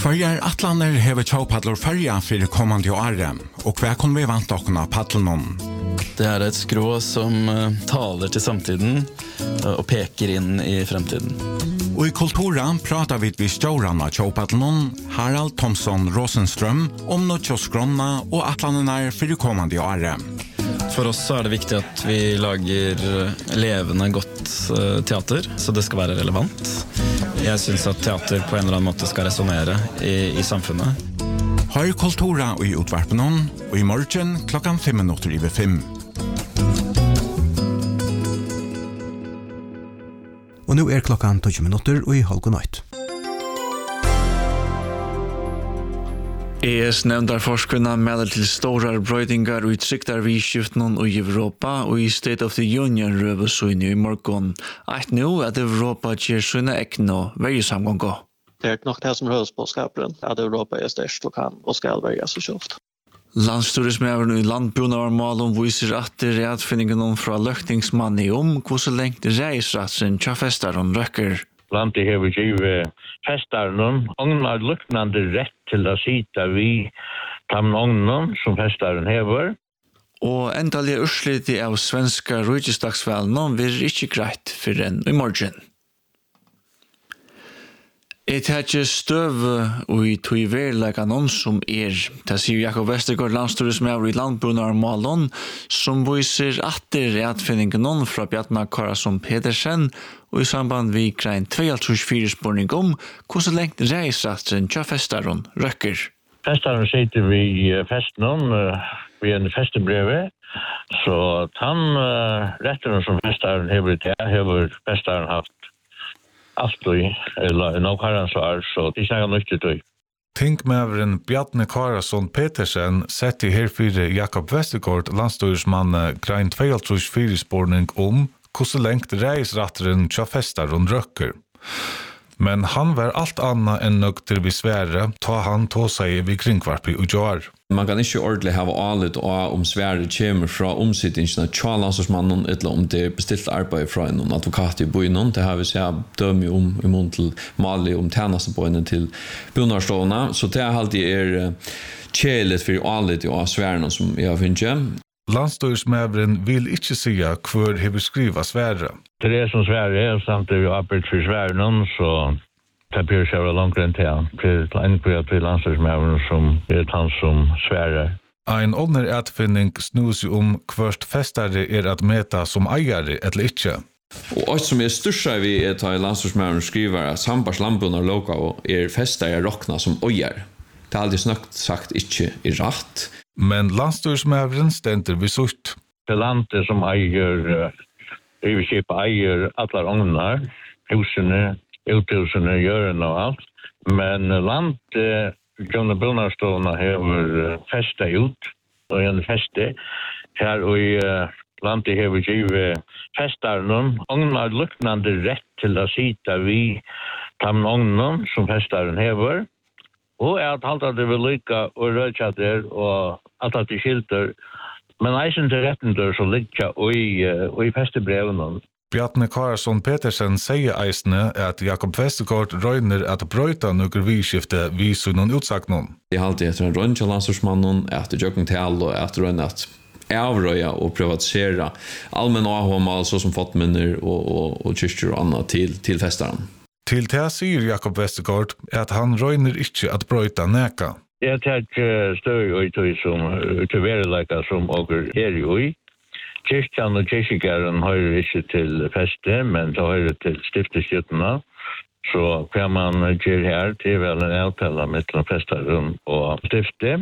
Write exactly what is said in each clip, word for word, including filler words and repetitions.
Kvarjar atlaner hever tjaupadlor färja för kommande året, och hva kan vi vant okna paddlen om? Det är ett skrå som uh, taler till samtiden uh, och pekar in i framtiden. Och i kulturen pratar vi vid stjårarna tjaupadlen Harald Thomson Rosenström om nödtjåskrona och atlanerna för kommande året. För oss så är det viktigt att vi lager levande gott uh, teater, så det ska vara relevant. Jag syns att teater på en eller annan måte ska resonera i, i samfunnet. Har kultura i utvarpen och i morgen klockan fem minuter över fem. Och nu är klockan tjugo minuter och i halv natt. E S nevndar forskvinna medel til stora brøydingar og utsiktar vidskiften i Europa og i State of the Union røvesøyne i morgon. Eit nå at Europa gjør søyne ekno vergesamgånga. Det er nok det som høres på skapen, at Europa er størst og kan og skal verge så kjøft. Landsturismeveren i landbrunavarmalen viser at det er atfinningen fra løktingsmannen om hvordan lengt reisratsen tja festaren røkker. Landet har givet festaren ognar luknande rett til å sita vi tam ognar som festaren hever. Og endalige urslitt av svenska rujestagsvalen vil ikke greit for en i morgen. Et har ikke støv og i tog verleggen noen som er. Det sier Jakob Vestergaard, landsturismeur i landbrunavarmalen, som viser atter atfinningen noen fra Bjartna Karasson Pedersen og i samband vi grein tjueåtte spurning om hvordan lengt reisratsen tja festaren røkker. Festaren sitter vi i festen vi en festebrevet, så han retteren som festaren hever til, hever festaren haft alltid, eller nok har han svar, så det er ikke noe nyttig til. Tinkmeveren Bjartne Karasson Petersen sette herfyre Jakob Vestergaard, landstyresmann grein tjueåtte spurning om hvordan lengt reisratteren tja festaren røkker. Men han var allt annat än nökter vid Sverige, ta han tå sig vid kringvarpi och jar. Man kan inte ordentligt ha alit och om Sverige kommer från omsittningen av tjalansmannen eller om det är bestilt arbete från en advokat i boinen. Det har vi sett döm om i mån till Mali om tjänasteboinen till Bunarståna. Så det är alltid er kjelet för alit och Sverige som jag finner. Landstyresmeveren vill inte säga hur hever skriva Sverige. Det är som Sverige, och samtidigt har arbetat för Sverige, så det blir så jävla långt än till. Det är en på till landstyresmeveren som är han som Sverige. En ånder utfinning snus om kvart festare är att mäta som ägare eller inte. Och som är största vi är att landstyresmeveren skriver att Sambars landbunar loka och är festare rockna som ägare. Det har aldrig snökt sagt inte i rätt. Men landstyresmeveren ständer vid sutt. Det landet som äger överskip äger alla ångnar, husen, uthusen, gören och allt. Men land John Brunarståna har fästa ut och en fäste här och i landet har givet fästaren ångnar luknande rätt till att sitta vid de ångnar som fästaren har. Og er at alt at det vil lykke og rødja der og alt at det skilter. Men eisen til retten der så lykke og i, og i festebreven. Bjartne Karasson Petersen sier eisene at Jakob Vestergaard røyner at brøyta noen vidskifte viser noen utsagnon. Det er alltid etter en røyntja landstorsmannen, etter jøkken til all og etter røyne at avrøya og privatisera allmenn avhåndmal så som fåttminner og, og, og kyrkjer og annet til, til festaren. Til det sier Jakob Vestergaard at han røyner ikke at brøyta neka. Jeg tar støy og tøy som utøverleika som åker her i. Kyrkjan og kyrkjegæren hører ikke til feste, men det hører til stifteskjøttene. Så hva man gjør her til vel en avtale mellom festaren og stifte.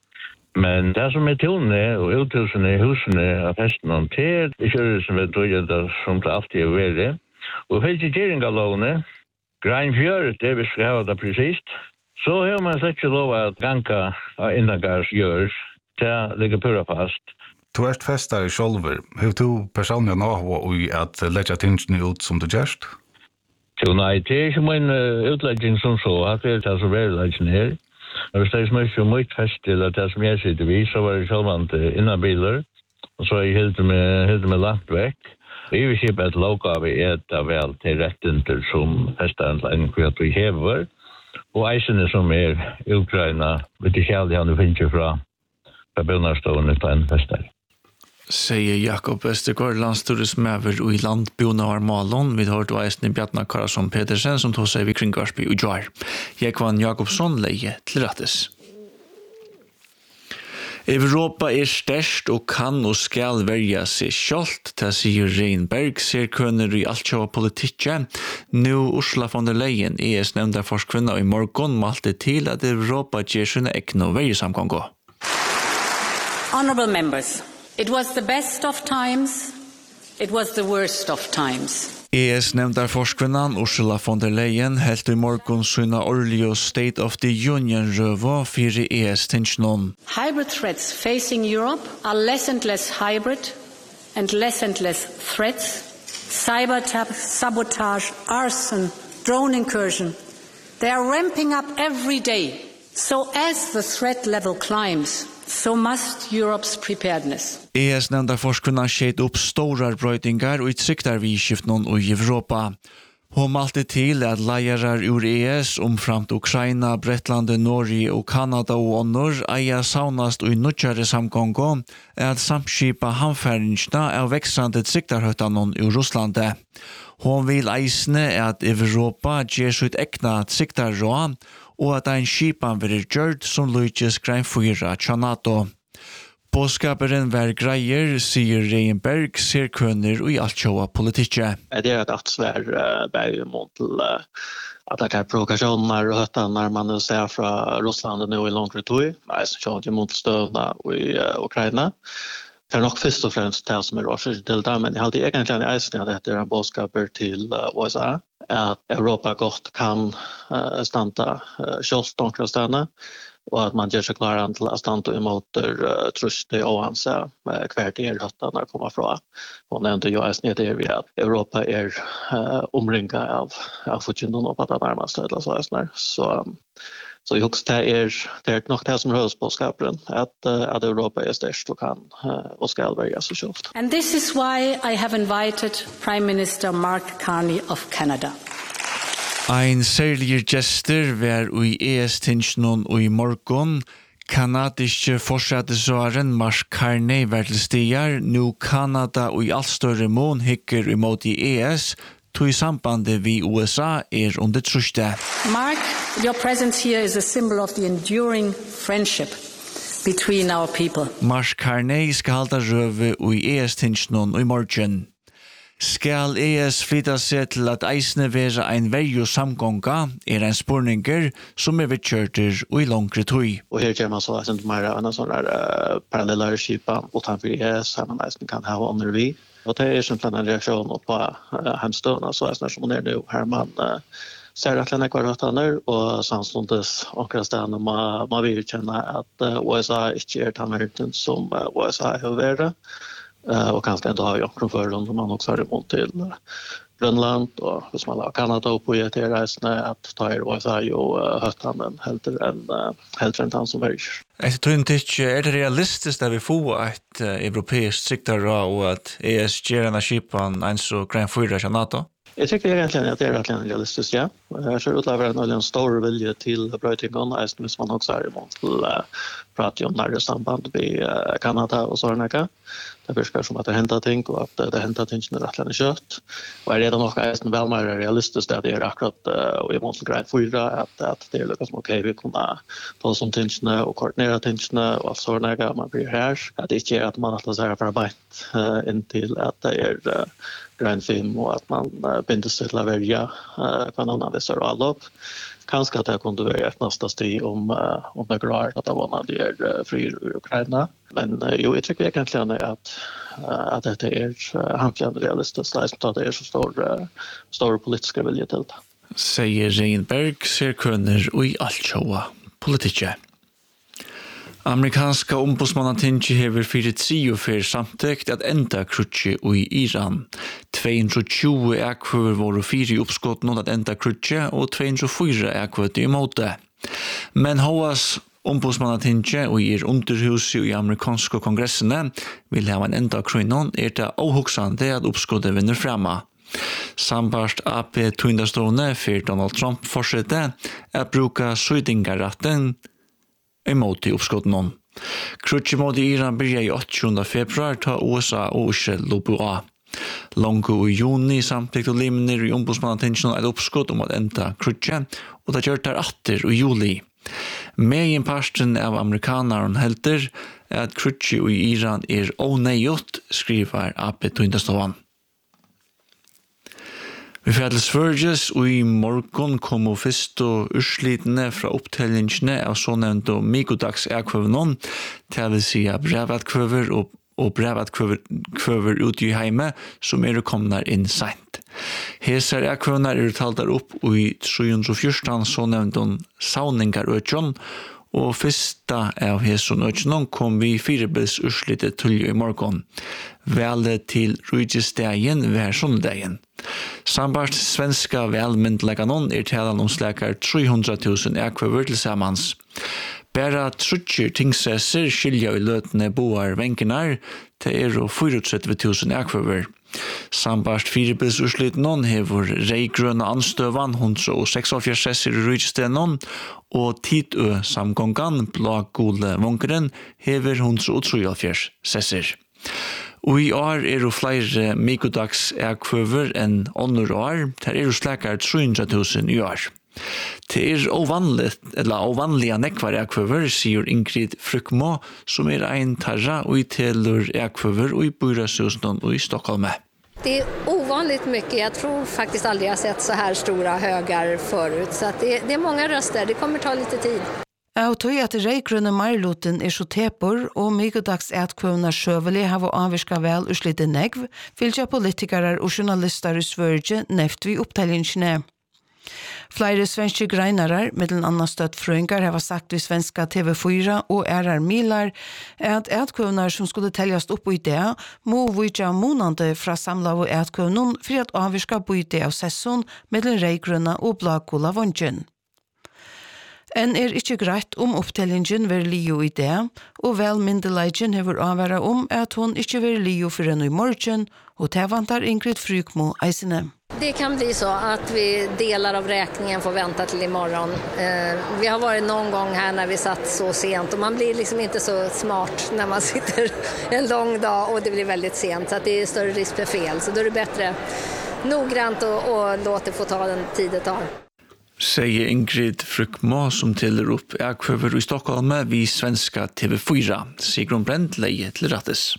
Men det som er tilne og uthusene i husene av festen til kjørelsen ved tøyende som det alltid er vært. Og feltgjeringalovene Grein fjøret, det vi skal ha det presist. Så har man slett ikke lov at ganka innagars gjørs til å ligge pura fast. Du er festare sjolver. Har du personlig nahå i at letja tingene ut som du gjerst? Jo, nei, det er ikke min utlegging som så, at det er det som er utlegging her. Og hvis det er mye mye fest til at det som jeg sitter vi, så var det sjølvant innan biler, og så er jeg helt med, med langt vekk. Vi vil kjøpe et lovgave er det vel til retten til som festaren til en kvart vi hever, Og eisene som er i Ukraina, vet du kjærlig han du finner fra, fra Bønarstående på en fester. Sier Jakob Vestergaard, landstyresmøver i landbjonar Malon. Vi har hørt eisene Bjartna Karasson Petersen, som tog seg vid Kringvarsby og Jar. Jekvann Jakobsson leie til rattes. Europa er størst og kan og skal verja seg sjølt, det sier Reinberg, ser kønner i alt sjåa politikket. Nå Ursula von der Leyen, E S nevnda forskvinna i morgon, malte til at Europa gjør sine ekne og verjesamkongo. Honorable members, it was the best of times, it was the worst of times. E S nevnda forskvinnan Ursula von der Leyen helt i morgon sina årlige State of the Union røva fyrir E S-tinsjonen. Hybrid threats facing Europe are less and less hybrid and less and less threats. Cyber sabotage, arson, drone incursion. They are ramping up every day. So as the threat level climbs, so must Europe's preparedness. E S nevnda forskvinnan skjeit upp stora brøytingar og utsiktar vidskiftnon i Europa. Hon malte til at leiarar ur E S omframt Ukraina, Bretland, Norge og Kanada og åndor eia saunast og nutjare samkongo er at samskipa hamfæringsna av veksande siktarhøttanon i Russlande. Hon vil eisne at Europa gjer sitt ekna siktarråa og at ein skipan verir gjørd som lujtjes grein fyra tja NATO. Påskaperen var greier, sier Reinberg, ser kønner og i alt sjåa politikket. Det er et attsvær uh, bæg mot til uh, at det er provokasjoner og høttaner man ser fra Russland nå i langere tog. Nei, så kjønner mot støvna i uh, Ukraina. Det er nok først og fremst det som er årsak til det, men jeg hadde egentlig en eisen at dette er en påskaper til uh, U S A, at Europa godt kan uh, standa uh, kjølt noen stedene, og at man gjør seg klar til å stande imot uh, trusht og anse uh, hvert er høtta når det kommer fra. Og nevnte jo eisen det vi at Europa er uh, omringet av, av fortjenden og på det nærmeste, eller så eisen her. Så um, Så jag också det är det är nog det som hörs på skaparen att uh, att Europa är störst och kan uh, och ska vara så självt. And this is why I have invited Prime Minister Mark Carney of Canada. Ein særlig gestor var i E S-tinsjonen og i morgon. Kanadiske fortsattesvaren Mark Carney var til stier. Nå Kanada og i alt større mån hikker imot i E S, to i sambandet vi U S A er under truste. Mark, your presence here is a symbol of the enduring friendship between our people. Mark Carney skal halda røve i E S-tinsjonen og i morgen. Skal E S flytta seg til at eisne være ein verjo samgonga er en spurninger som er vidkjørter og i langre tøy. Og her gjør man så at mer av en sånn uh, parallellare skipa utanfor E S, her man eisne kan ha under vi. Og det er simpelthen en reaksjon på uh, hemstøvna, så eisne som er nå, her man uh, ser at lenne kvar høttaner, og samståndes akkurat stedene man, man vil kjenne at uh, U S A ikke er tannverden som uh, U S A har vært. Uh, og kanskje enda har jo akkurat førland som man også har imot til uh, Grønland, og hvis man har Kanada oppe i etter reisene, at da er U S A jo uh, høttanen helter enn uh, helter enn han som er ikke. Jeg tror ikke, er det realistisk at vi får et uh, europeisk siktere og at E S gjør en av skipen en så grein fyra til NATO? Jeg tycker egentligen att det är verkligen realistiskt, ja. Jag ser utlever en, en stor vilja till bröjtingen, hvis man också är emot till uh, prata om nära samband med uh, Kanada och sådana. Det verkar som att det händer ting och att uh, det händer ting som är rättligen kött. Och är redan också en väl mer realistiskt att det är akkurat uh, och emot till grej fyra att, att det är lyckas som okej, vi kunna ta oss om tingene och koordinera tingene och sådana. Man blir här. Att det inte är att man alltid säger förarbeit uh, in till att det är uh, grannfilm och att man uh, binder sig till att välja uh, kanonen visar och alla upp. Kanske att det kunde vara ett nästa steg om, uh, om det går att det var när det är uh, fri ur Ukraina. Men uh, jo, jag tycker egentligen att, uh, att det är uh, handligen realistiskt. Att det är så stor, uh, stor politiska vilja till det. Säger Reinberg, ser kunner och i allt sjåa politiker. Amerikanska ombudsmannatinget hever fyrir trio fyrir samtøkt at enda krutje i Iran. to hundre tjue ekvøver var fire i oppskåtten at enda krutje, og to hundre fire ekvøver i måte. Men H S ombudsmannatinget og i underhuset i amerikanske kongressene vil ha en enda krøynon er det avhoksande at oppskåttet vinner fremme. Sambart A P tøyndastående for Donald Trump fortsette at bruka sydingarratten imot i oppskottet noen. Krutje mot Iran byrja i åttende februar ta U S A og Israel lopu av. Longo i juni samtidig og limner i ombudsmannatinsen et oppskott om at enda krutje, og det gjør der atter i juli. Megin parten av amerikaneren helter er at krutje i Iran er oneiot, skriver A P Tøyndastovan. Vi fjalles førjes, og i morgon kom og fyrst og urslitene fra opptellingsene av så nevnt og mikodags-erkvøvenon, til vil si brevatkvøver og, og brevatkvøver ute i heime, som er kommet inn sent. Heser erkvøvener er taldar opp i tre hundre og fjorten så nevnt om sauningarøtjon, og fyrsta av heson øtjonon kom vi firebils urslite tulje i morgon. Velde til rujestegen hver sondegen. Sambart svenska velmyndleganon er talan om slækar tre hundre tusen ekvøver til samans. Bæra trutjer tingsesser skilja i løtene boar venkenar til er og trettfire tusen ekvøver. Sambart firebils urslitnon hever reigrøna anstøvan hundre og seksogfjørs sesser i rujestenon, og tidø samgongan blå-gule vonkeren hever hundre og treogfjørs sesser. Og i år er jo flere mikodags ekvøver enn ånder år, der er jo slækar tre hundre tusen i år. Det er ovanligt, eller ovanliga nekvar ekvøver, sier Ingrid Frykmo, som er ein tarra og i telur ekvøver og i Byrashusen og i Stockholm. Det är ovanligt mycket. Jag tror faktiskt aldrig jag sett så här stora högar förut. Så att det, det är många röster. Det kommer ta lite tid. Jeg tog at reikrunne marloten er så tepor, og mykdags etkvøvna sjøvelig har avvirka vel uslite negv, fylgja politikere og journalister i Sverige neft vi opptellingsne. Flere svenske greinarar, mellom annan støttfrøyngar, har sagt ved svenska T V fyra og R R Milar at etkvøvnar som skulle teljast opp i det, må vujja månande fra samla og etkvøvnun for at avvirka på i det av sesson mellom reikrunna og blagkola vondjen. En er ikke greit om opptellingen ver lio i det, og vel myndeleidjen hever avværa om at hon ikke ver lio for en i morgen, og det vantar Ingrid Frykmo eisene. Det kan bli så att vi delar av räkningen får vänta till imorgon. Eh, vi har varit någon gång här när vi satt så sent och man blir liksom inte så smart när man sitter en lång dag och det blir väldigt sent så att det är större risk för fel. Så då är det bättre noggrant och, och låt det få ta den tid det tar. Säger Ingrid Frykmo som tiller upp ekvöver i Stockholm vid svenska T V fyra. Sigrun Brent leie til rattes.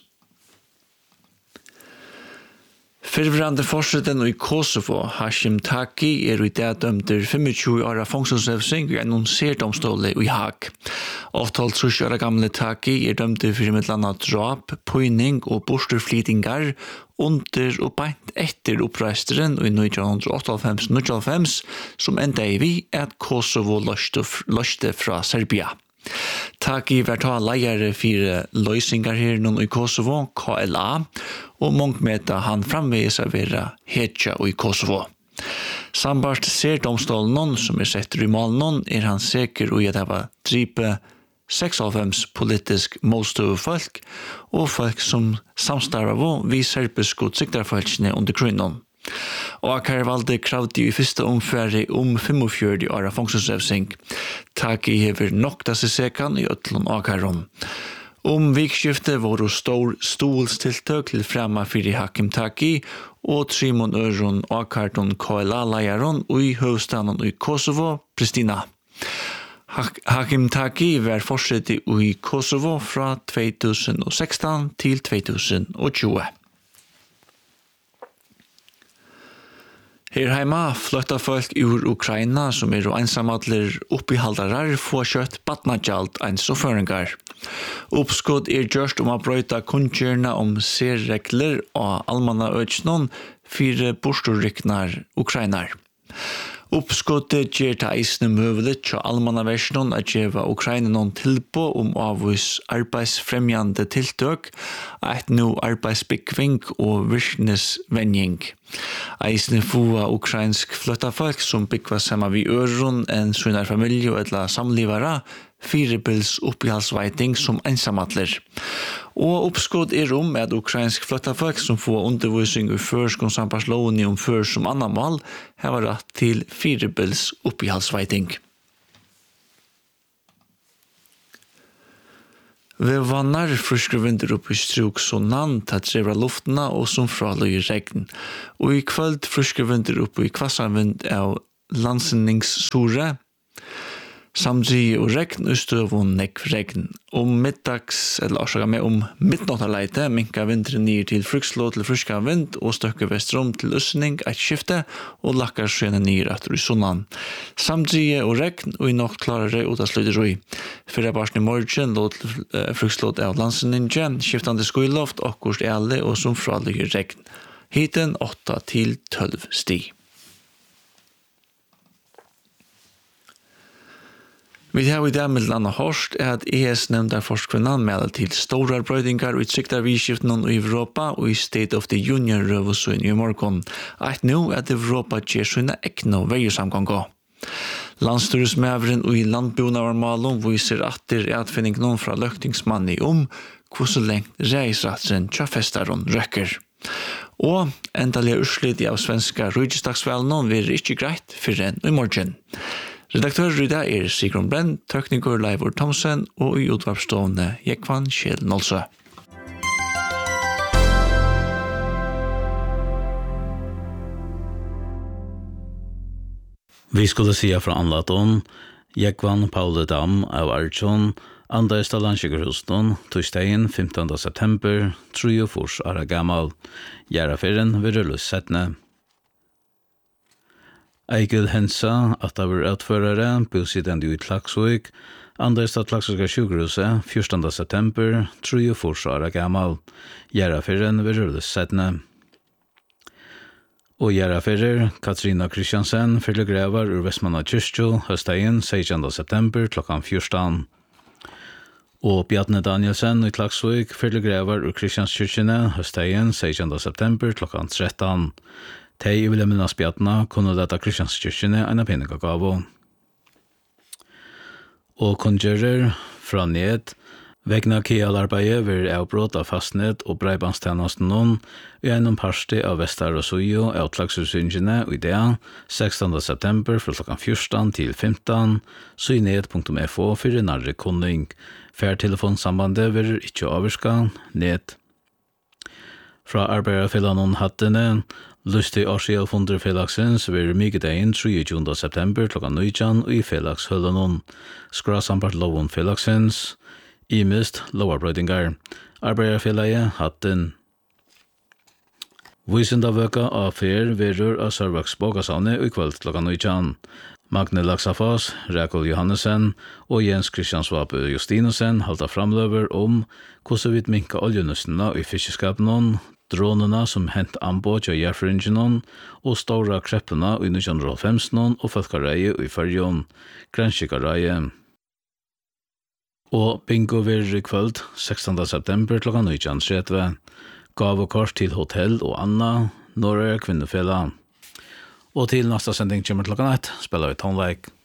Fyrvrande forseten i Kosovo, Hashim Taki, er i det dømter tjúgu åra fångselshevsing i annonserdomstålet i Haag. åttiåtte åra gamle Taki er dømter for midlanda drap, pøyning og borsterflytingar under og beint etter oppreisteren i nítjan áttaoghálvfems níggjuoghálvfems som enda i vi at Kosovo løste fra Serbia. Taki var ta leiare fire løysingar her nun i Kosovo, K L A, og mongmeta han framvegis av vera hetja i Kosovo. Sambart ser domstolen som er setter i malen, er han sikker i at det var dripe seksoghalvfems politisk målstøve folk, og folk som samstarva vi serbisk og siktarfolkene under krunnen. Og akkar valde kravdi i fyrsta omfæri om femogfjøruti åra fångselshevsing. Taki hever nokta seg sekan i ötlun akkaron. Om vikskiftet var stor stolstiltøk til fremme fyrir Hakim Taki og Trimon Øron og akkarton K L A-leiaron og i høvstaden i Kosovo, Pristina. Hakim Taki var fortsatt i Kosovo fra två tusen og sexton til två tusen og tjúgu. Her heima flytta folk ur Ukraina som er einsamadler oppihaldarar få kjøtt badnadjalt eins og føringar. Oppskott er gjørst om å brøyta kunnkjørna om særregler og almanna ødsnon fire bostorryknar Ukrainar. Oppskottet gjør til eisne møvelig til almanna versjonen at gjeva Ukraina noen tilbå om avvis arbeidsfremjande tiltøk, et nå arbeidsbyggving og virkningsvenjing. Eisne fua ukrainsk flyttafolk som byggva sammen vid øron enn sønner familie eller samlivara, firebils oppgjaldsveiting som ensamatler. Og oppskott er om at ukrainsk flyttafolk som får undervisning i førsk og sambandsloven om førsk som annan mål, har rett til firebils oppgjaldsveiting. Vi vannar friske vinter opp i struk som nand til trevra luftena og som fraløy regn. Og i kvöld friske vinter opp i kvassanvind av landsenningssore, samtidig og regn og støvun nekv regn. Om middags, eller årsaka med om midtnåttarleite, minka vinteren nir til frukslå til friska vind og støkke vestrom til løsning et skifte og lakkar skjene nir etter i sunnan. Samtidig og regn og i natt klarere ut av slutter roi. Fyrre barsen i morgen lå til frukslå av landsenninge, skiftande skoiloft, akkurst eale og som fralige regn. Hiten åtta til tolv sti. Vi har i dag med landa hørst er at E S nevnte forskvinnan melder til store brøydingar og utsikter vidskiften i Europa og i State of the Union røvesøyn i morgen. Eit nå at Europa gjør søyne ekne veisamgånga. Landstyresmæveren og i landbonavarmalen viser atter atfinningen fra løktingsmannen om hvordan lengt reisratteren tja festaron røkker. Og endalige urslit av svenska rydgestagsvelen vil ikke greit for enn i morgen. Redaktør i dag er Sigrun Brenn, tekniker Leivor Thomsen og i utvarpsstående Jekvann Kjell Nolsø. Vi skulle si fra anlaton, Jekvann Paule Dam av Arjun, Andreista Landsjøkerhusen, torsdagen femtonte september, tre og fors are gammal, Gjeraferien ved Rullussetne. Eikil Hensa, at det var utførere, bosidende i Klaksvik, Andreista Klaksvika sjukhuset, fjortonte september, tre og fors are gammal, Gjeraferien ved Rullussetne. Og Gjeraferer, Katrina Kristiansen, fyllegrevar ur Vestmanna Kyrkjø, høstdagen sekstende september klokkan fjorton. Og Bjarne Danielsen i Klaksvik, fyllegrevar ur Kristianskyrkjene, høstdagen sekstende september klokkan tretton. Tei i Vilhelminas Bjarne kunne dette Kristianskyrkjene en penningagavo. Og kunngjører fra ned, vegna Kiel-arbeidet vil avbrått av fastnet og breibandstjenesten noen i en parsti av Vestar og Sujo av Klaksvik-syngene i dag, sekstende september fra klokkan fjorton til femton, syned punktum f o for nærre kunning. Færtelefonsambandet vil ikke avvirka, ned. Fra arbeiderfellanen hattene, Lustig årsjel funder felagsens vil mykkedegin tjueåtte september klokkan nitton og i felagshøllanon. Skra sambart loven felagsens, i mist lovarbrøydingar. Arbeiderfellaget hatten. Vysindavøka av fer verur av Sørvaks Bågasavne i kveld klokkan nitton. Magne Laxafoss, Rekol Johannesen og Jens Kristiansvap Justinusen halda framløver om hvordan vi minka oljenustene i fiskeskapen, dronene som hent anbåd av jærfringene og store kreppene i nitton femten og folkereie i Førjon, Grenskikareie. Og bingo ver i kveld, sekstende september klokkan nitton tretti. Gav og kort til hotell og Anna, Norge kvinnefella. Og til neste sending kommer klokkan ett, spiller vi tonleik.